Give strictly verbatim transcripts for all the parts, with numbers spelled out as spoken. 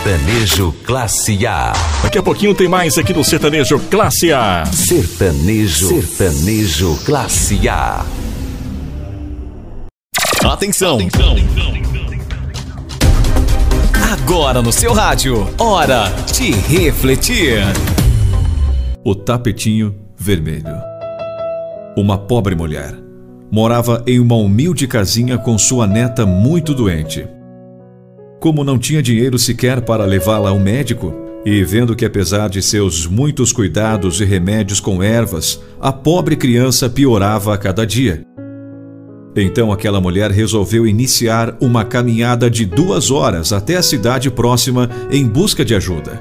Sertanejo Classe A. Daqui a pouquinho tem mais aqui do Sertanejo Classe A. Sertanejo, Sertanejo Classe A. Atenção! Atenção. Agora no seu rádio, hora de refletir. O tapetinho vermelho. Uma pobre mulher morava em uma humilde casinha com sua neta muito doente. Como não tinha dinheiro sequer para levá-la ao médico, e vendo que apesar de seus muitos cuidados e remédios com ervas, a pobre criança piorava a cada dia. Então aquela mulher resolveu iniciar uma caminhada de duas horas até a cidade próxima em busca de ajuda.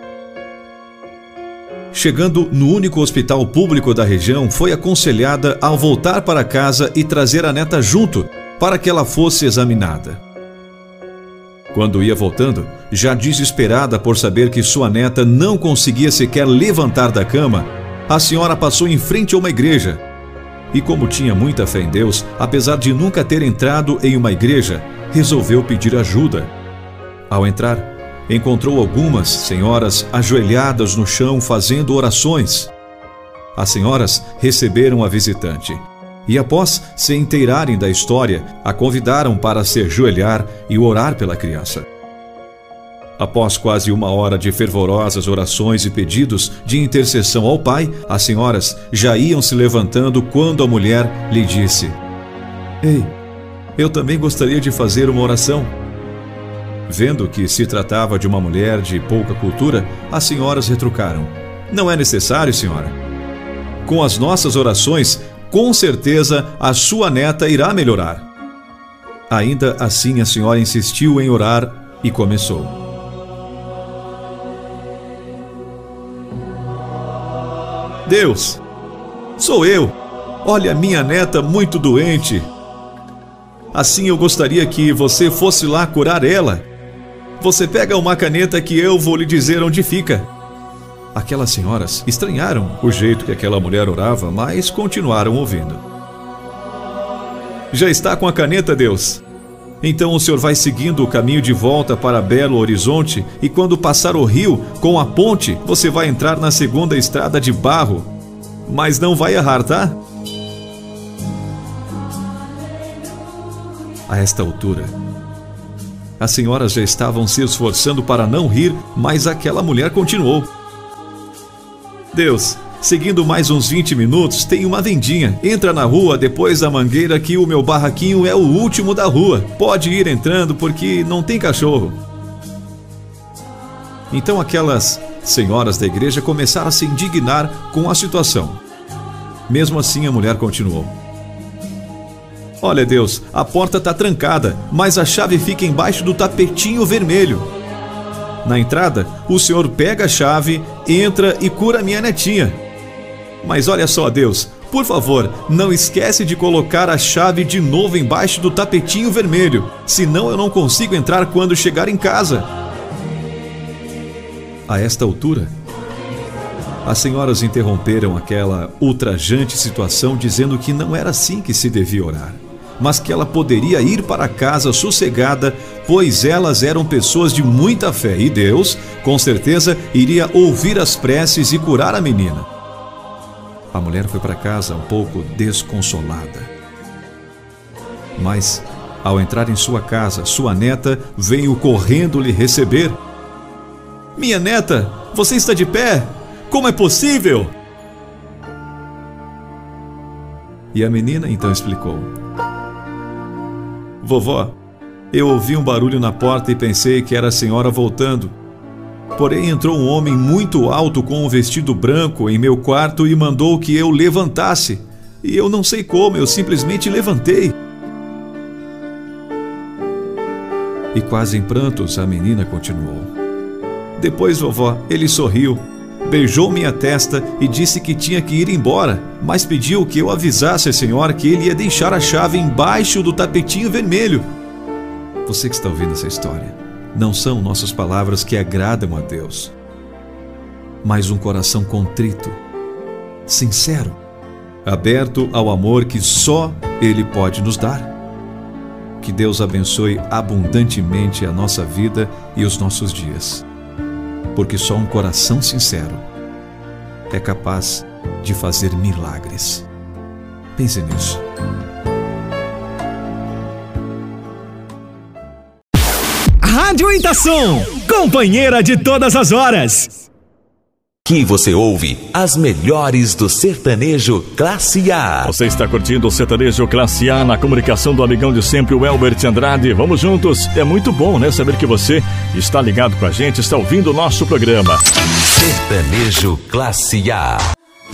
Chegando no único hospital público da região, foi aconselhada a voltar para casa e trazer a neta junto para que ela fosse examinada. Quando ia voltando, já desesperada por saber que sua neta não conseguia sequer levantar da cama, a senhora passou em frente a uma igreja. E como tinha muita fé em Deus, apesar de nunca ter entrado em uma igreja, resolveu pedir ajuda. Ao entrar, encontrou algumas senhoras ajoelhadas no chão fazendo orações. As senhoras receberam a visitante e, após se inteirarem da história, a convidaram para se ajoelhar e orar pela criança. Após quase uma hora de fervorosas orações e pedidos de intercessão ao pai, as senhoras já iam se levantando quando a mulher lhe disse: "Ei, eu também gostaria de fazer uma oração." Vendo que se tratava de uma mulher de pouca cultura, as senhoras retrucaram: "Não é necessário, senhora. Com as nossas orações, com certeza a sua neta irá melhorar." Ainda assim a senhora insistiu em orar e começou: "Deus, sou eu. Olha minha neta muito doente. Assim eu gostaria que você fosse lá curar ela. Você pega uma caneta que eu vou lhe dizer onde fica." Aquelas senhoras estranharam o jeito que aquela mulher orava, mas continuaram ouvindo. "Já está com a caneta, Deus? Então o senhor vai seguindo o caminho de volta para Belo Horizonte e quando passar o rio com a ponte, você vai entrar na segunda estrada de barro. Mas não vai errar, tá?" A esta altura, as senhoras já estavam se esforçando para não rir, mas aquela mulher continuou: "Deus, seguindo mais uns vinte minutos, tem uma vendinha. Entra na rua depois da mangueira que o meu barraquinho é o último da rua. Pode ir entrando porque não tem cachorro." Então aquelas senhoras da igreja começaram a se indignar com a situação. Mesmo assim a mulher continuou: "Olha, Deus, a porta está trancada, mas a chave fica embaixo do tapetinho vermelho. Na entrada, o senhor pega a chave, entra e cura minha netinha. Mas olha só, Deus, por favor, não esquece de colocar a chave de novo embaixo do tapetinho vermelho, senão eu não consigo entrar quando chegar em casa." A esta altura, as senhoras interromperam aquela ultrajante situação dizendo que não era assim que se devia orar, mas que ela poderia ir para casa sossegada, pois elas eram pessoas de muita fé e Deus, com certeza, iria ouvir as preces e curar a menina. A mulher foi para casa um pouco desconsolada. Mas, ao entrar em sua casa, sua neta veio correndo lhe receber. "Minha neta, você está de pé? Como é possível?" E a menina então explicou: "Vovó, eu ouvi um barulho na porta e pensei que era a senhora voltando. Porém entrou um homem muito alto com um vestido branco em meu quarto e mandou que eu levantasse. E eu não sei como, eu simplesmente levantei." E quase em prantos a menina continuou: "Depois, vovó, ele sorriu, beijou minha testa e disse que tinha que ir embora, mas pediu que eu avisasse a senhora que ele ia deixar a chave embaixo do tapetinho vermelho." Você que está ouvindo essa história, não são nossas palavras que agradam a Deus, mas um coração contrito, sincero, aberto ao amor que só Ele pode nos dar. Que Deus abençoe abundantemente a nossa vida e os nossos dias. porque só um coração sincero é capaz de fazer milagres. Pense nisso. Rádio Itação, companheira de todas as horas. Aqui você ouve as melhores do sertanejo Classe A. Você está curtindo o sertanejo Classe A na comunicação do amigão de sempre, o Elbert Andrade. Vamos juntos. É muito bom, né? Saber que você está ligado com a gente, está ouvindo o nosso programa. Sertanejo Classe A.